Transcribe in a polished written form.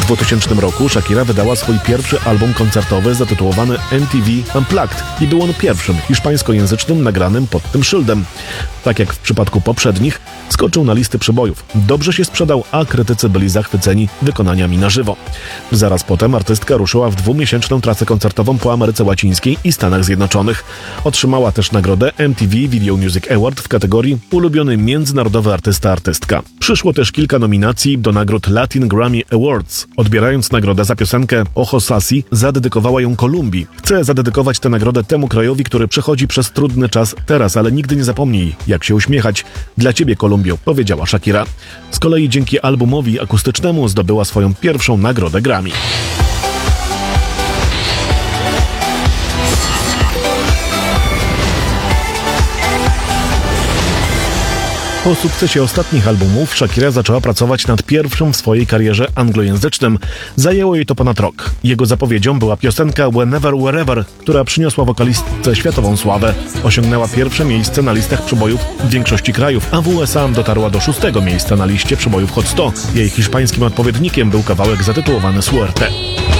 2000 roku Shakira wydała swój pierwszy album koncertowy zatytułowany MTV Unplugged i był on pierwszym hiszpańskojęzycznym nagranym pod tym szyldem. Tak jak w przypadku poprzednich, skoczył na listy przebojów. Dobrze się sprzedał, a krytycy byli zachwyceni wykonaniami na żywo. Zaraz potem artystka ruszyła w 2-miesięczną trasę koncertową po Ameryce Łacińskiej i Stanach Zjednoczonych. Otrzymała też nagrodę MTV Video Music Award w kategorii Ulubiony międzynarodowy artystka. Przyszło też kilka nominacji do nagród Latin Grammy Awards. Odbierając nagrodę za piosenkę Ojo Sasi, zadedykowała ją Kolumbii. Chcę zadedykować tę nagrodę temu krajowi, który przechodzi przez trudny czas teraz, ale nigdy nie zapomnij, jak się uśmiechać. Dla ciebie, Kolumbio, powiedziała Shakira. Z kolei dzięki albumowi akustycznemu zdobyła swoją pierwszą nagrodę Grammy. Po sukcesie ostatnich albumów Shakira zaczęła pracować nad pierwszym w swojej karierze anglojęzycznym. Zajęło jej to ponad rok. Jego zapowiedzią była piosenka Whenever Wherever, która przyniosła wokalistce światową sławę. Osiągnęła pierwsze miejsce na listach przebojów w większości krajów, a w USA dotarła do 6. miejsca na liście przebojów Hot 100. Jej hiszpańskim odpowiednikiem był kawałek zatytułowany Suerte.